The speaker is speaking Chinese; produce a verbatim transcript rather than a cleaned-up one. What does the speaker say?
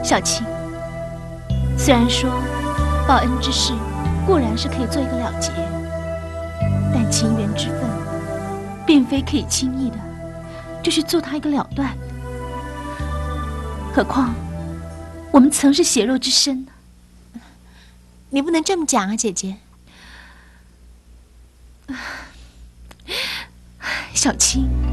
小青，虽然说报恩之事固然是可以做一个了结，但情缘之分，并非可以轻易的就去做它一个了断的。何况我们曾是血肉之身呢。 你不能这么讲啊，姐姐。 小青。